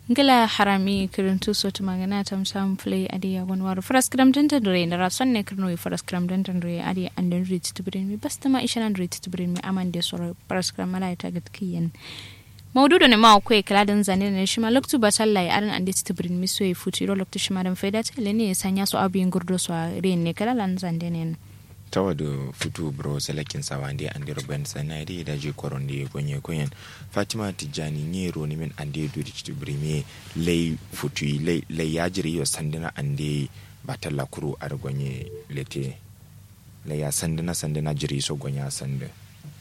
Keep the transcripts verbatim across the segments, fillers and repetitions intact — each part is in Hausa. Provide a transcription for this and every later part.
ngala harami kirintu sotu magana tam sam play adi ya gonwar faras kram den tandure na rason ne kirno faras kram den tandure adi anden rit to brin mi basta ma ishan rit to brin mi amande soro faras kram mala ta gatkiyen mawdudo ne ma ko kaladan zane ne shima loktu basallai aran ande to brin mi so e futiro loktu shima dan faida ta le ne sanya so abin gurdo so re ne kala lan zande ne tawado futu bro selekin sawande ande roben sanade da je koronde gonye koyen Fatima Tijani nyero ni men ande duri to brime lay futu lay lay yajiri yo sandina ande batalla kuru ar gonye lete lay ya sandina sandina jiri so gonya sande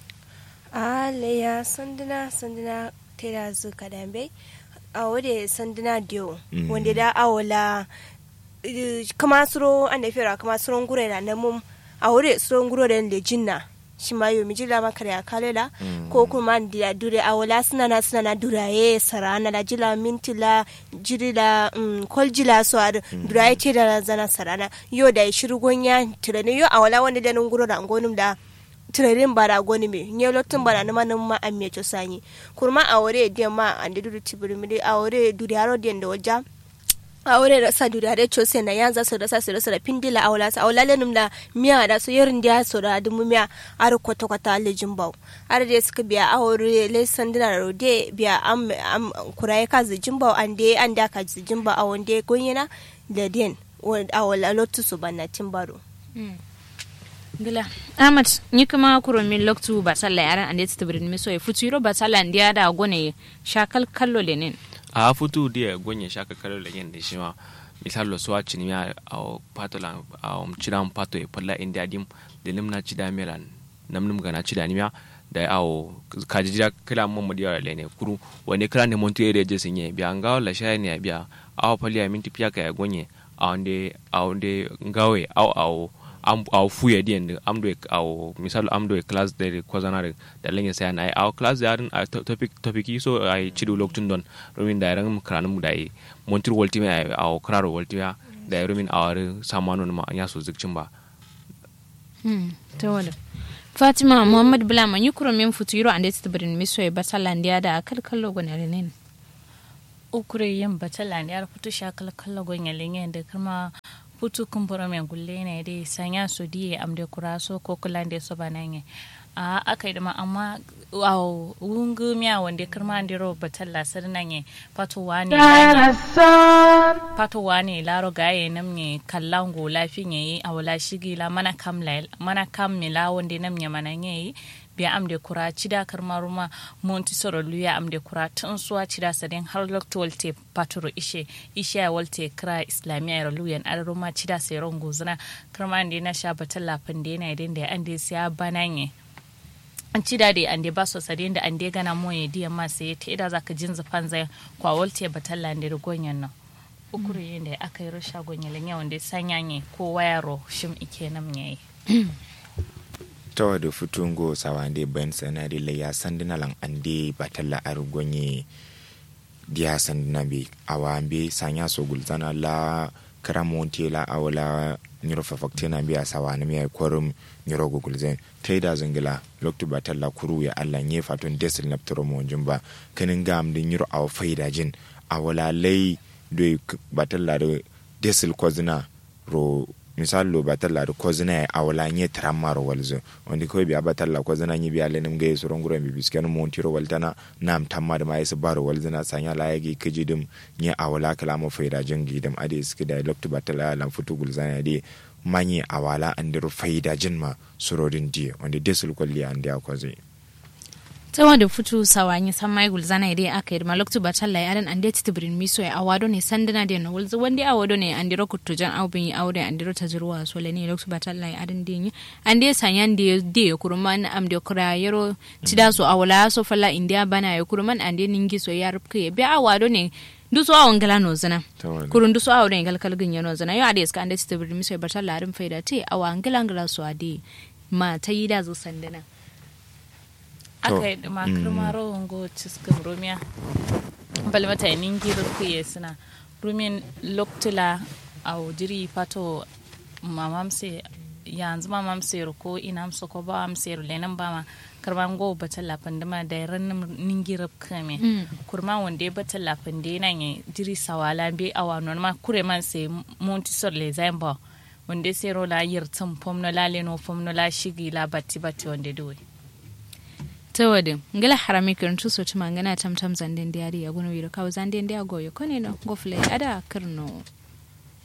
a lay ya sandina sandina tera zuka dambe a wode sandina dio wonde da awala kama suro ande fera kama suro ngure na namum a wuri tsoron guro da yadda jinna shi ma yau mijila maka da kalela ko kuma da dure a wala suna na suna na duraye sarana da jila mintila jirila kwaljila su a duraye ce da zana sarana yau da ya shirgon ya turani yau a wala wanda da nan guro da angonin da turarin bara goni me ne lotin bara na manin ma an meco sanyi kurma a wuri da ma an da duri tibirmiri a wuri duri haro da yadda wajen aure da sa duriya da chose na yanza su da sa su da pindila aula sa aula lenum da miya da su yerin da su da dumu miya ar kwata kwata lejin baw ar da suka biya aure le sandina rode biya am am kurai ka zijin baw ande anda ka zijin baw awonde gonyena da den awala lotu su banna timbaro gila Ahmad ni kuma kuro min loktu ba sallai aran ande tibrin mi so e futuro ba sallan dia da gone shakal kallo lenin a futu dia gonye shaka kala yen de shima misalo so chini ya au patola au mchiram pato e palla india dim de nimna chida meran namnum gana chida nimya da au kajija kala mo modiya lene kuru wani kala ne montu ere je sinye biya ngaw la shayne biya au pali minti piaka ya gonye au nde au nde ngawe au au am au fuye dien amdo au misalo amdo class de kozanare da lenye sai na au class da topic topic so ai chidu loktun don rumin da ran kranum dai montir woltime au kraro woltiya da rumin awar samanu ma anya so zikcin ba hmm to wala Fatima Muhammad Bulama yukuro min futuro ande tibrin miso e batalandia da kalkallo gonare ne ukure yin batalandia futu shakal kallo gonale ne da kuma putu kumbura men gulle ne dai sanya su diye amde kuraso ko kulande so bananye a akai da ma amma wow wungu miya wande kirma andiro batalla sarnanye pato wani pato wani laro gaye namne kallango lafinye awala shigila mana kamla mana kammila wande namne mananye biya amde kura cida karmaruma monti soro luya amde kura tun suwa cida sadin har lokto walte paturo ishe ishe walte kra islamiya ro luyan aruma cida sai rongo zuna karmande na sha batalla fande na idin da ande siya bananye an cida da ande baso sadin da ande gana moye diya ma sai ta ida zaka jinza fanza kwa walte batalla ande rugonyan nan ukuru yende akai ro shagonyelen yawan da sanyanye ko wayaro shim ike namnye tawa da futungo sawande ben sanadi le ya sandina lan ande batalla argonye dia sandina bi awambe sanya so gulzana la karamonte la awala nyiro fafaktena bi asawana mi korum nyiro gulzen taida zingila loktu batalla kuru ya Allah nye fatun desil naptoro mo jumba kanin gam din nyiro aw faida jin awala lay do batalla do desil kozina ro misalo batalla do kozina awala nye tramaro walzo ondi ko bi batalla kozina nyi bi alenim ge soronguro bi biskenu montiro waltana nam tamma ma yesa baro walzina sanya la yagi kijidum nye awala kalamo faida jingi dum ade iski da loktu batalla lan futugul zana de manyi awala andir faida jinma surodin die ondi desul kolli andi akoze tawa da futu sawanya samai gulzana ide aka yi maloktu batalla yaran ande tibrin miso ya awado ne sandana de no walzo wande awado ne andiro kutujan awbin aure andiro tajruwa so le ne loktu batalla yaran dinyi ande sanyan de de kurman amde kura yero tidaso awala so falla india bana ya kurman ande ningi so yarubke be awado ne duso awon gala no zana kurun duso awon ngal kalgin yano zana yo ade ska ande tibrin miso batalla yaran faida te awan gala ngala so ade ma tayida zo sandana aka yi makarmaro ngo cikin rumiya balmata ningi rukuye suna rumin loktula a jiri fato mamamse yanzu mamamse ko ina amsa ko ba amse lenan ba ma karman go batalla pandama da ran ningirab kame kurma wonde batalla pande nan ye diri sawala be awanon ma kure man se monti sor le zambo wonde se ro la yirtum pomno la leno pomno la shigi la batti batti wonde duwe tawadin ngala harami kirin tuso tuma ngana tamtam zanden diari ya gunu wiro kawo zanden dia goyo kone no gofle ada kirno